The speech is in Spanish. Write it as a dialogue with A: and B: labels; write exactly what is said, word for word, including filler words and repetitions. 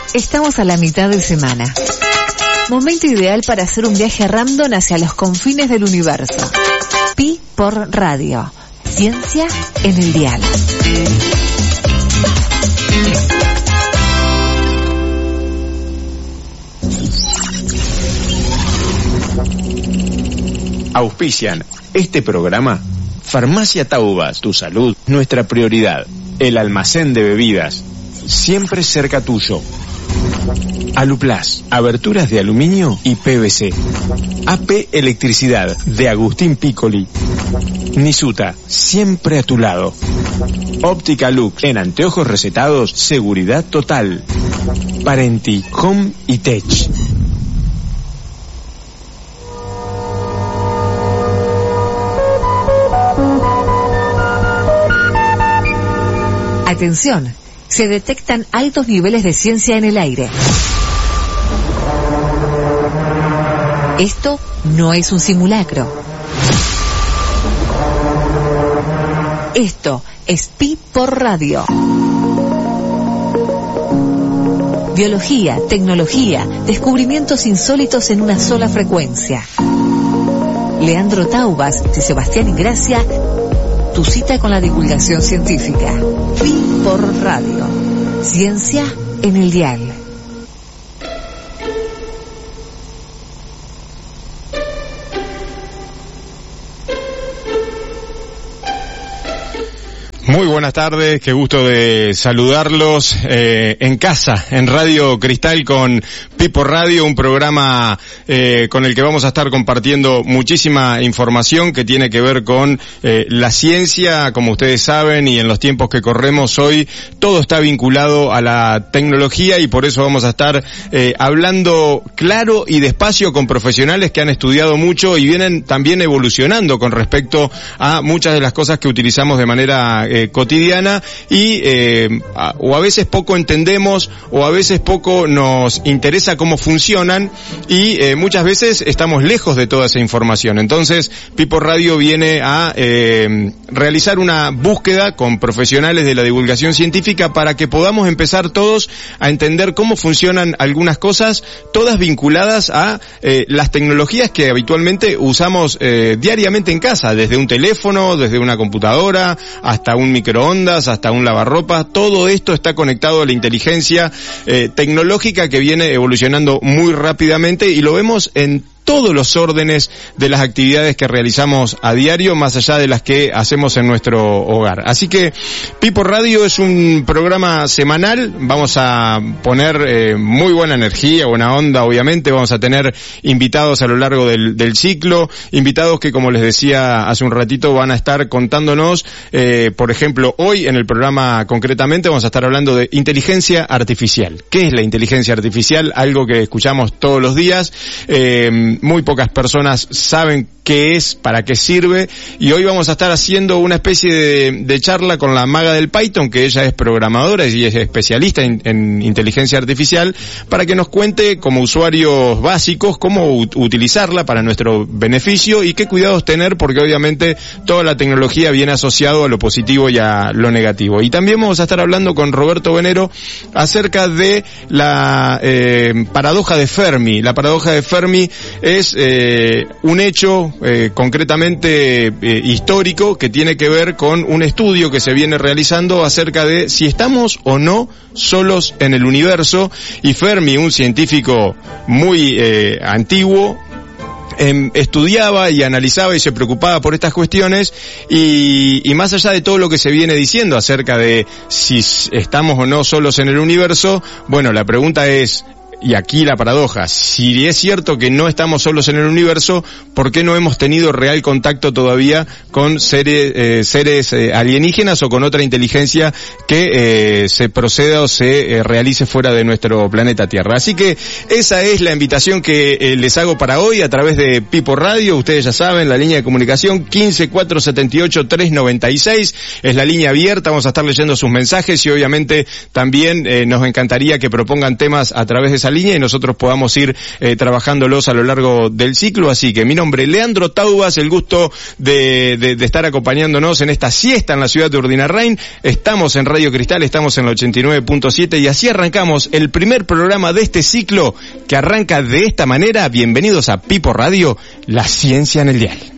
A: Estamos a la mitad de semana. Momento ideal para hacer un viaje random hacia los confines del universo. Pi por Radio. Ciencia en el dial.
B: Auspician este programa Farmacia Taubas, tu salud, nuestra prioridad. El almacén de bebidas, siempre cerca tuyo. Aluplas, aberturas de aluminio y P V C. A P Electricidad, de Agustín Piccoli. Nisuta, siempre a tu lado. Óptica Lux, en anteojos recetados, seguridad total. Parenti, Home y Tech.
A: Atención, se detectan altos niveles de ciencia en el aire. Esto no es un simulacro. Esto es Pi por Radio. Biología, tecnología, descubrimientos insólitos en una sola frecuencia. Leandro Taubas y Sebastián Ingracia, tu cita con la divulgación científica. Pi por Radio. Ciencia en el dial.
B: Muy buenas tardes, qué gusto de saludarlos eh, en casa, en Radio Cristal con Pi por Radio, un programa eh, con el que vamos a estar compartiendo muchísima información que tiene que ver con eh, la ciencia, como ustedes saben, y en los tiempos que corremos hoy, todo está vinculado a la tecnología y por eso vamos a estar eh, hablando claro y despacio con profesionales que han estudiado mucho y vienen también evolucionando con respecto a muchas de las cosas que utilizamos de manera eh, cotidiana y eh, a, o a veces poco entendemos o a veces poco nos interesa cómo funcionan y eh, muchas veces estamos lejos de toda esa información. Entonces Pi por Radio viene a eh, realizar una búsqueda con profesionales de la divulgación científica para que podamos empezar todos a entender cómo funcionan algunas cosas, todas vinculadas a eh, las tecnologías que habitualmente usamos eh, diariamente en casa, desde un teléfono, desde una computadora, hasta un microondas, hasta un lavarropas. Todo esto está conectado a la inteligencia eh, tecnológica que viene evolucionando muy rápidamente y lo vemos en todos los órdenes de las actividades que realizamos a diario, más allá de las que hacemos en nuestro hogar. Así que Pi por Radio es un programa semanal, vamos a poner eh, muy buena energía, buena onda, obviamente, vamos a tener invitados a lo largo del, del ciclo, invitados que, como les decía hace un ratito, van a estar contándonos, eh, por ejemplo, hoy en el programa concretamente vamos a estar hablando de inteligencia artificial. ¿Qué es la inteligencia artificial? Algo que escuchamos todos los días, eh, muy pocas personas saben qué es, para qué sirve, y hoy vamos a estar haciendo una especie de, de charla con la maga del Python, que ella es programadora y es especialista en, en inteligencia artificial, para que nos cuente como usuarios básicos cómo u- utilizarla para nuestro beneficio y qué cuidados tener, porque obviamente toda la tecnología viene asociado a lo positivo y a lo negativo. Y también vamos a estar hablando con Roberto Venero acerca de la eh, paradoja de Fermi. La paradoja de Fermi es eh, un hecho Eh, concretamente eh, histórico que tiene que ver con un estudio que se viene realizando acerca de si estamos o no solos en el universo, y Fermi, un científico muy eh, antiguo, Eh, estudiaba y analizaba y se preocupaba por estas cuestiones y, y más allá de todo lo que se viene diciendo acerca de si estamos o no solos en el universo, bueno, la pregunta es, y aquí la paradoja, si es cierto que no estamos solos en el universo, ¿por qué no hemos tenido real contacto todavía con seres, eh, seres eh, alienígenas o con otra inteligencia que eh, se proceda o se eh, realice fuera de nuestro planeta Tierra? Así que esa es la invitación que eh, les hago para hoy a través de Pi por Radio. Ustedes ya saben, la línea de comunicación quince cuatrocientos setenta y ocho trescientos noventa y seis es la línea abierta. Vamos a estar leyendo sus mensajes y obviamente también eh, nos encantaría que propongan temas a través de esa esa línea y nosotros podamos ir eh, trabajándolos a lo largo del ciclo. Así que mi nombre es Leandro Taubas, el gusto de, de, de estar acompañándonos en esta siesta en la ciudad de Urdinarrain. Estamos en Radio Cristal, estamos en la ochenta y nueve punto siete y así arrancamos el primer programa de este ciclo que arranca de esta manera. Bienvenidos a Pipo Radio, la ciencia en el dial.